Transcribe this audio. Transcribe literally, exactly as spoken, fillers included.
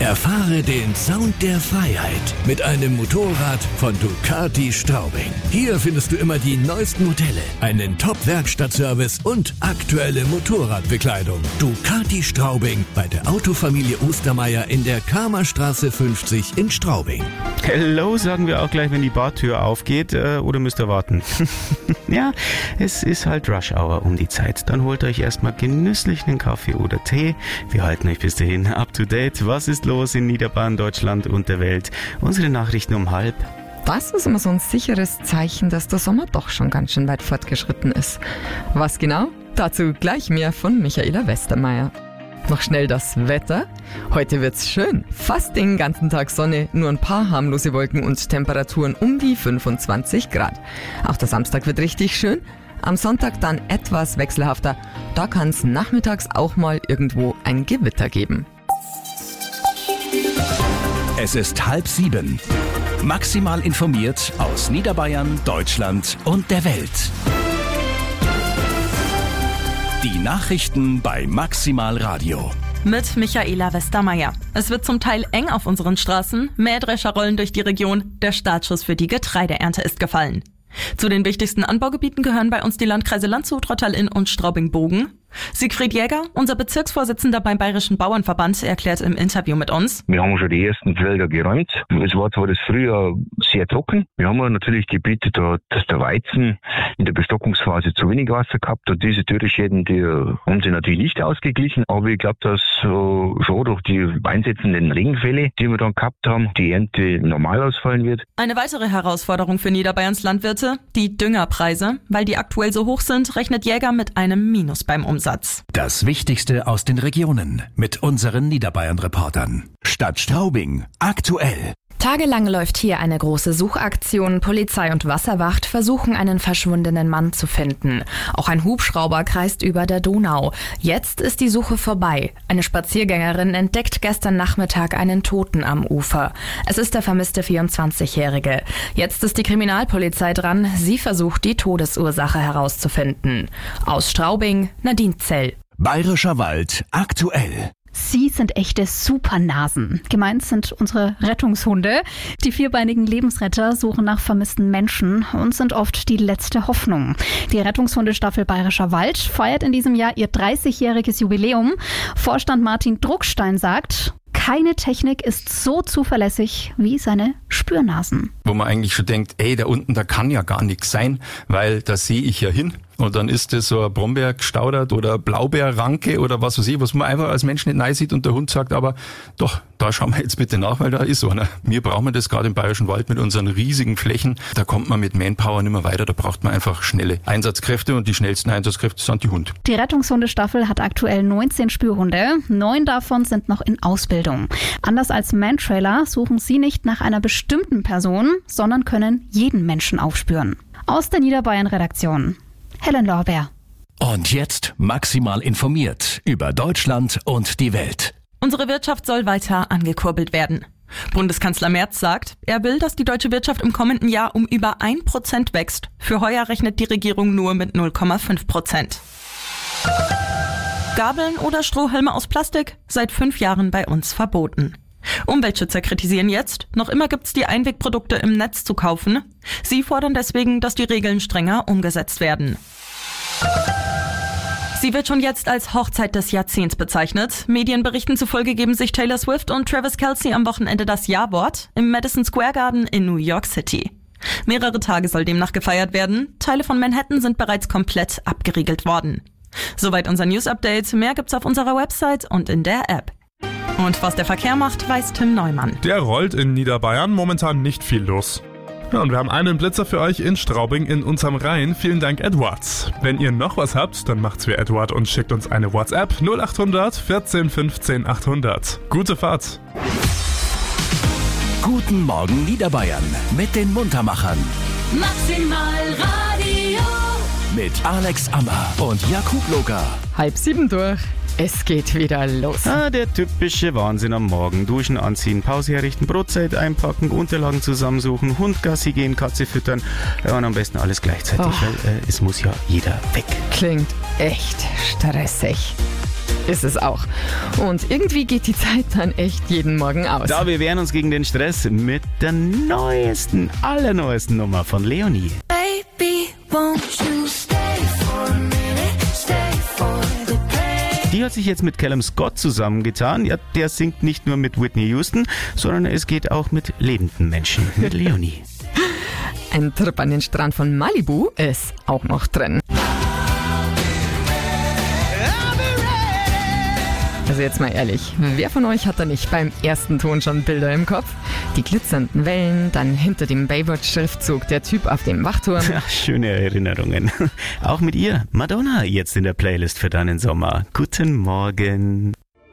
Erfahre den Sound der Freiheit mit einem Motorrad von Ducati Straubing. Hier findest du immer die neuesten Modelle, einen Top-Werkstattservice und aktuelle Motorradbekleidung. Ducati Straubing bei der Autofamilie Ostermeier in der Kramerstraße fünfzig in Straubing. Hello sagen wir auch gleich, wenn die Bartür aufgeht, äh, oder müsst ihr warten? Ja, es ist halt Rush Hour um die Zeit. Dann holt euch erstmal genüsslich einen Kaffee oder Tee. Wir halten euch bis dahin up to date. Was ist los in Niederbayern, Deutschland und der Welt? Unsere Nachrichten um halb. Das ist immer so ein sicheres Zeichen, dass der Sommer doch schon ganz schön weit fortgeschritten ist. Was genau? Dazu gleich mehr von Michaela Westermeier. Noch schnell das Wetter. Heute wird's schön. Fast den ganzen Tag Sonne, nur ein paar harmlose Wolken und Temperaturen um die fünfundzwanzig Grad. Auch der Samstag wird richtig schön. Am Sonntag dann etwas wechselhafter. Da kann's nachmittags auch mal irgendwo ein Gewitter geben. Es ist halb sieben. Maximal informiert aus Niederbayern, Deutschland und der Welt. Die Nachrichten bei Maximal Radio. Mit Michaela Westermeier. Es wird zum Teil eng auf unseren Straßen. Mähdrescher rollen durch die Region. Der Startschuss für die Getreideernte ist gefallen. Zu den wichtigsten Anbaugebieten gehören bei uns die Landkreise Landshut, Rottal-Inn und Straubing-Bogen. Siegfried Jäger, unser Bezirksvorsitzender beim Bayerischen Bauernverband, erklärt im Interview mit uns: Wir haben schon die ersten Felder geräumt. Es war zwar das Frühjahr sehr trocken. Wir haben natürlich Gebiete, da dass der Weizen in der Bestockungsphase zu wenig Wasser gehabt hat. Diese Dürreschäden, die haben sie natürlich nicht ausgeglichen. Aber ich glaube, dass äh, schon durch die einsetzenden Regenfälle, die wir dann gehabt haben, die Ernte normal ausfallen wird. Eine weitere Herausforderung für Niederbayerns Landwirte: die Düngerpreise. Weil die aktuell so hoch sind, rechnet Jäger mit einem Minus beim Umsatz. Das Wichtigste aus den Regionen mit unseren Niederbayern-Reportern. Stadt Straubing, aktuell. Tagelang läuft hier eine große Suchaktion. Polizei und Wasserwacht versuchen, einen verschwundenen Mann zu finden. Auch ein Hubschrauber kreist über der Donau. Jetzt ist die Suche vorbei. Eine Spaziergängerin entdeckt gestern Nachmittag einen Toten am Ufer. Es ist der vermisste vierundzwanzigjährige. Jetzt ist die Kriminalpolizei dran. Sie versucht, die Todesursache herauszufinden. Aus Straubing, Nadine Zell. Bayerischer Wald, aktuell. Sie sind echte Supernasen. Gemeint sind unsere Rettungshunde. Die vierbeinigen Lebensretter suchen nach vermissten Menschen und sind oft die letzte Hoffnung. Die Rettungshundestaffel Bayerischer Wald feiert in diesem Jahr ihr dreißigjähriges Jubiläum. Vorstand Martin Druckstein sagt: Keine Technik ist so zuverlässig wie seine Spürnasen. Wo man eigentlich schon denkt, ey, da unten, da kann ja gar nichts sein, weil da sehe ich ja hin. Und dann ist das so ein Brombeer gestaudert oder Blaubeerranke oder was weiß ich, was man einfach als Mensch nicht rein sieht und der Hund sagt aber, doch, da schauen wir jetzt bitte nach, weil da ist so einer. Wir brauchen das gerade im Bayerischen Wald mit unseren riesigen Flächen. Da kommt man mit Manpower nicht mehr weiter, da braucht man einfach schnelle Einsatzkräfte und die schnellsten Einsatzkräfte sind die Hunde. Die Rettungshundestaffel hat aktuell neunzehn Spürhunde. Neun davon sind noch in Ausbildung. Anders als Mantrailer suchen sie nicht nach einer bestimmten Person, sondern können jeden Menschen aufspüren. Aus der Niederbayern-Redaktion, Helen Lorbeer. Und jetzt maximal informiert über Deutschland und die Welt. Unsere Wirtschaft soll weiter angekurbelt werden. Bundeskanzler Merz sagt, er will, dass die deutsche Wirtschaft im kommenden Jahr um über ein Prozent wächst. Für heuer rechnet die Regierung nur mit null Komma fünf Prozent. Gabeln oder Strohhalme aus Plastik? Seit fünf Jahren bei uns verboten. Umweltschützer kritisieren jetzt, noch immer gibt's die Einwegprodukte im Netz zu kaufen. Sie fordern deswegen, dass die Regeln strenger umgesetzt werden. Sie wird schon jetzt als Hochzeit des Jahrzehnts bezeichnet. Medienberichten zufolge geben sich Taylor Swift und Travis Kelce am Wochenende das Ja-Wort im Madison Square Garden in New York City. Mehrere Tage soll demnach gefeiert werden. Teile von Manhattan sind bereits komplett abgeriegelt worden. Soweit unser News-Update. Mehr gibt's auf unserer Website und in der App. Und was der Verkehr macht, weiß Tim Neumann. Der rollt in Niederbayern momentan nicht viel los. Ja, und wir haben einen Blitzer für euch in Straubing in unserem Rhein. Vielen Dank, Edwards. Wenn ihr noch was habt, dann macht's wie Edward und schickt uns eine WhatsApp null acht hundert vierzehn fünfzehn achthundert. Gute Fahrt. Guten Morgen Niederbayern mit den Muntermachern. Maximal Radio. Mit Alex Ammer und Jakub Loga. Halb sieben durch. Es geht wieder los. Ah, der typische Wahnsinn am Morgen. Duschen, anziehen, Pause herrichten, Brotzeit einpacken, Unterlagen zusammensuchen, Hund Gassi gehen, Katze füttern. Ja, und am besten alles gleichzeitig, Oh. weil äh, es muss ja jeder weg. Klingt echt stressig. ist es auch. Und irgendwie geht die Zeit dann echt jeden Morgen aus. Da, wir wehren uns gegen den Stress mit der neuesten, allerneuesten Nummer von Leonie. Baby, won't you stay for a minute, stay for the pain. Die hat sich jetzt mit Callum Scott zusammengetan. Ja, der singt nicht nur mit Whitney Houston, sondern es geht auch mit lebenden Menschen, mit Leonie. Ein Trip an den Strand von Malibu ist auch noch drin. Also jetzt mal ehrlich, wer von euch hat da nicht beim ersten Ton schon Bilder im Kopf? Die glitzernden Wellen, dann hinter dem Baywatch-Schriftzug der Typ auf dem Wachturm. Ach, schöne Erinnerungen. Auch mit ihr, Madonna, jetzt in der Playlist für deinen Sommer. Guten Morgen.